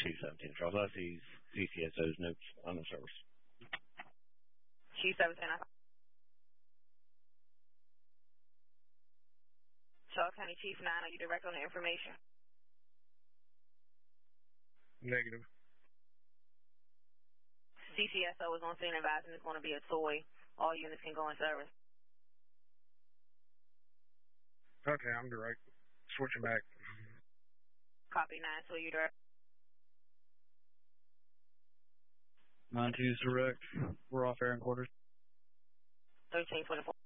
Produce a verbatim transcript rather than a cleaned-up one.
Chief seventeen, Charles. I see C C S O's notes on the service. Chief seventeen, I Charles County Chief nine, are you direct on the information? Negative. C C S O is on scene advising it's going to be a toy. All units can go in service. Okay, I'm direct. Switching back. Copy nine, so you direct. nine two's direct. We're off air in quarters. thirteen twenty-four.